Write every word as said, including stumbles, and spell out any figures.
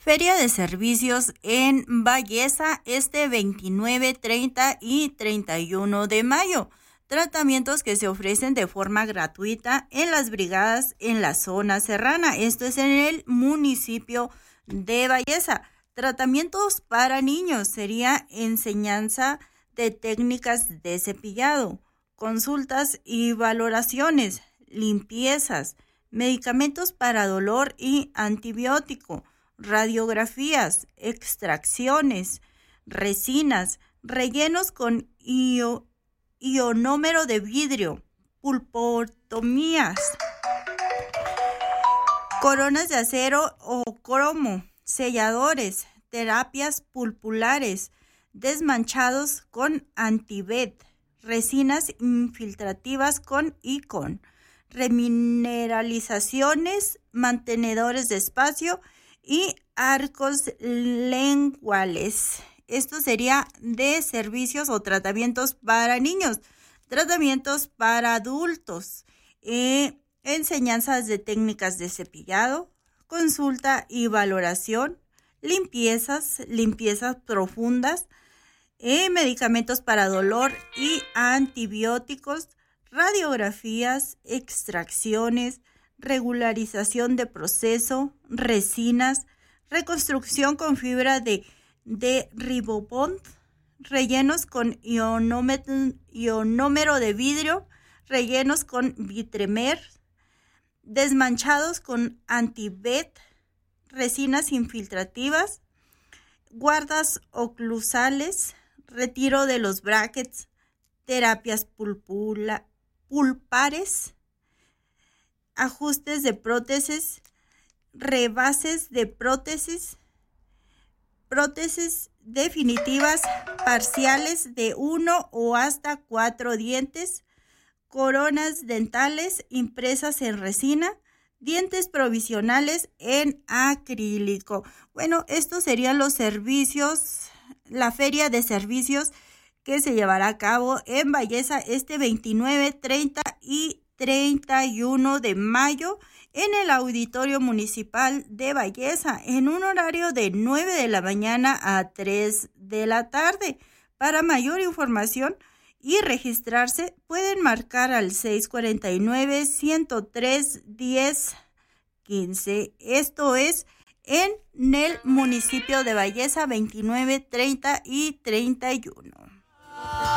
Feria de servicios en Valleza este veintinueve, treinta y treinta y uno de mayo. Tratamientos que se ofrecen de forma gratuita en las brigadas en la zona serrana. Esto es en el municipio de Valleza. Tratamientos para niños sería enseñanza de técnicas de cepillado, consultas y valoraciones, limpiezas, medicamentos para dolor y antibiótico, radiografías, extracciones, resinas, rellenos con io, ionómero de vidrio, pulpotomías, coronas de acero o cromo, selladores, terapias pulpulares, desmanchados con Antibed, resinas infiltrativas con Icon, remineralizaciones, mantenedores de espacio y arcos linguales. Esto sería de servicios o tratamientos para niños, tratamientos para adultos, eh, enseñanzas de técnicas de cepillado, consulta y valoración, limpiezas, limpiezas profundas, eh, medicamentos para dolor y antibióticos, radiografías, extracciones, regularización de proceso, resinas, reconstrucción con fibra de, de ribobond, rellenos con ionómetro, ionómero de vidrio, rellenos con vitremer, desmanchados con Antibed, resinas infiltrativas, guardas oclusales, retiro de los brackets, terapias pulpula, pulpares, ajustes de prótesis, rebases de prótesis, prótesis definitivas parciales de uno o hasta cuatro dientes, coronas dentales impresas en resina, dientes provisionales en acrílico. Bueno, estos serían los servicios, la feria de servicios que se llevará a cabo en Valleza este veintinueve, treinta y treinta y uno de mayo en el Auditorio Municipal de Valleza en un horario de nueve de la mañana a tres de la tarde. Para mayor información y registrarse pueden marcar al seis cuarenta y nueve, ciento tres, diez, quince. Esto es en el municipio de Valleza veintinueve, treinta y treinta y uno.